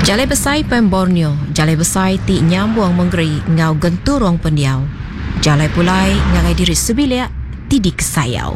Jalai besai pen Borneo, jalai besai ti nyambuang menggeri ngau genturong pendiau. Jalai pulai ngagai diri sebilia ti kesayau.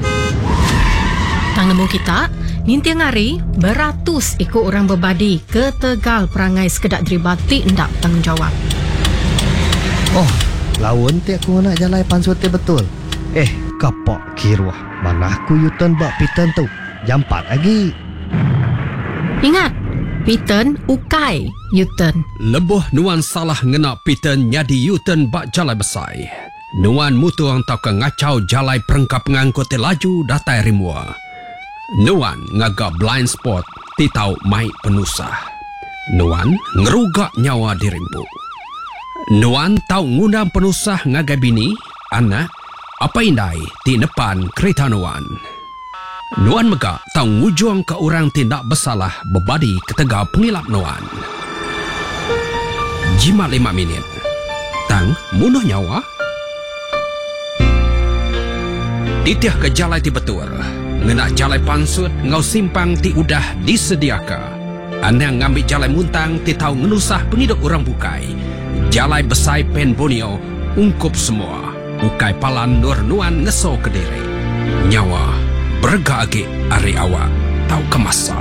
Tang nemu kita, nintiang hari beratus ikut orang berbadi ke Tegal perangai sekedak deribati ndak tanggungjawab. Oh, lawan ti aku nak jalai pansuti betul. Kapak kiruah. Mana aku yutan bak pitan tu. Jam 4 lagi. Ingat, Piten ukai Yuten. Lebuh nuan salah ngena Piten nyadi Yuten bak jalai besai. Nuan mutuang tau ke ngacau jalai perengkap ngangkut laju datai rimua. Nuan ngagak blind spot ti tau mai penusah. Nuan ngerugak nyawa dirimpu. Nuan tau ngundang penusah ngagai bini, anak, apa indai ti depan kereta Nuan. Nuan megak tau ngujuang ke orang tindak bersalah berbadi ke Tegal pengilap Nuan. Jimat 5 minit. Tang munuh nyawa. Titiah ke jalai ti betul. Ngenak jalai pansut ngau simpang ti udah disediaka. Anang ngambil jalai muntang ti tau ngenusah penghidup orang bukai. Jalai besai pen Borneo ungkup semua. Ukai palan nur Nuan ngeso ke diri. Nyawa berga agi hari awak tau kemasa.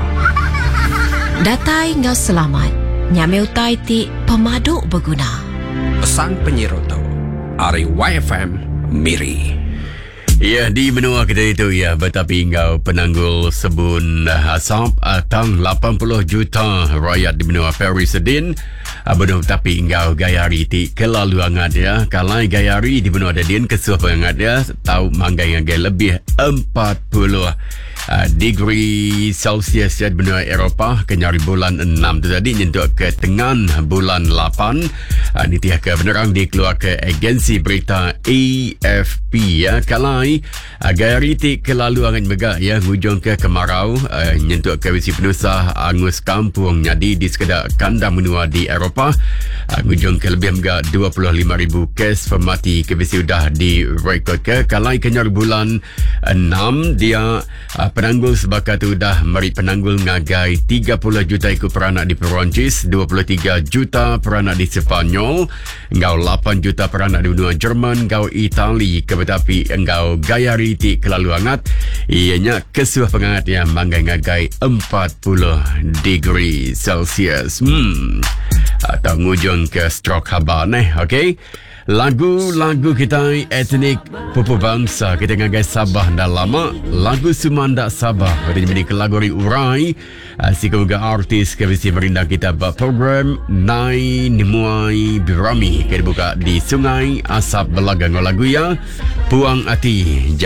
Datai ngau selamat. Nyameu tai ti pemaduk berguna. Pesan penyiroto Ari YFM Miri. Ya, di benua kita itu ya, betapi engkau penanggul sebun asap tang 80 juta rakyat di benua Peri Sedin. Benuh tapi engkau gayari ti kelalu angat ya. Kalai gayari di benua Dedin kesuh pengangat ya, tahu manggai ngagai lebih 40 degree Celsius ya di benua Eropah kenyari bulan 6 tu tadi nyentuh ke tengah bulan 8. Ini tiah ke penerang dikeluar ke agensi berita AFP ya. Kalai gayari ti kelalu angat megak ya, ngujung ke kemarau nyentuh ke visi penusah angus kampung nyadi di sekedar kandang benua di Eropah. Ngujung ke lebih megak 25,000 kes pemati ke visi sudah direkod ke. Kalai kenyari bulan 6 dia penanggul sebakat tu dah mari penanggul ngagai 30 juta ikut peranak di Perancis, 23 juta peranak di Sepanyol, engkau 8 juta peranak di benua Jerman, engkau Itali, kebetapi engkau gayari ti kelalu hangat, ianya kesuh pengangat yang manggai ngagai 40 degree Celsius. Atau ngujung ke stroke habar okey. Lagu-lagu kita etnik pupu bangsa kita ngagai Sabah dah lama. Lagu Sumanda Sabah pada jadi lagu urai sikoga artis ke visi merindang kita buat program Nai Nimuai Birami kita buka di Sungai Asap Belagang lagu ya Puang Ati.